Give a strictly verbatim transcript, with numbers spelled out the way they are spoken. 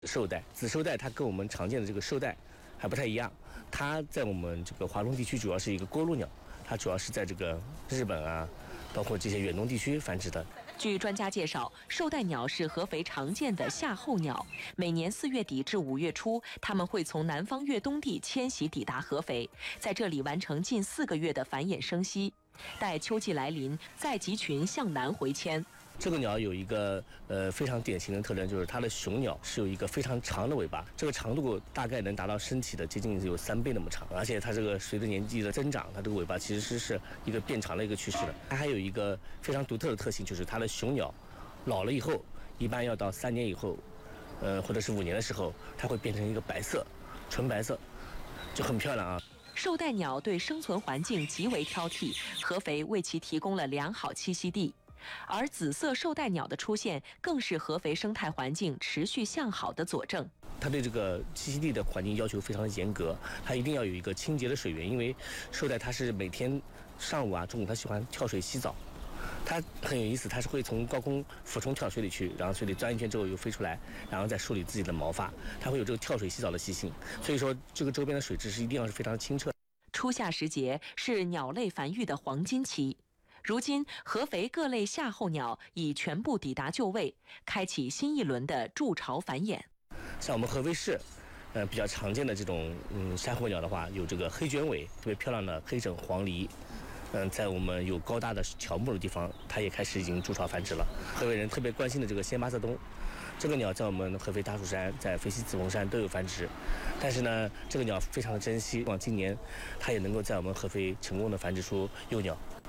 绶带，紫绶带它跟我们常见的这个绶带还不太一样，它在我们这个华中地区主要是一个锅炉鸟，它主要是在这个日本啊，包括这些远东地区繁殖的。 据专家介绍，绶带鸟是合肥常见的夏候鸟，每年四月底至五月初，它们会从南方粤东地迁徙抵达合肥，在这里完成近四个月的繁衍生息，待秋季来临，再集群向南回迁。 这个鸟有一个呃非常典型的特征，就是它的雄鸟是有一个非常长的尾巴，这个长度大概能达到身体的接近有三倍那么长，而且它这个随着年纪的增长，它这个尾巴其实是一个变长的一个趋势的。它还有一个非常独特的特性，就是它的雄鸟老了以后，一般要到三年以后，呃或者是五年的时候，它会变成一个白色，纯白色，就很漂亮啊。 绶带鸟对生存环境极为挑剔，合肥为其提供了良好栖息地。而紫色绶带鸟的出现，更是合肥生态环境持续向好的佐证。 它对这个栖息地的环境要求非常的严格，它一定要有一个清洁的水源，因为绶带它是每天上午啊、中午它喜欢跳水洗澡，它很有意思，它是会从高空俯冲跳水里去，然后水里钻一圈之后又飞出来，然后再梳理自己的毛发，它会有这个跳水洗澡的习性，所以说这个周边的水质是一定要是非常清澈。 初夏时节是鸟类繁育的黄金期。如今，合肥各类夏候鸟已全部抵达就位，开启新一轮的筑巢繁衍。 像我们合肥市，呃，比较常见的这种嗯夏候鸟的话，有这个黑卷尾，特别漂亮的黑枕黄鹂。嗯，在我们有高大的乔木的地方，它也开始已经筑巢繁殖了。合肥人特别关心的这个仙巴色东，这个鸟在我们合肥大蜀山、在肥西紫峰山都有繁殖，但是呢，这个鸟非常的珍惜，往今年它也能够在我们合肥成功的繁殖出幼鸟。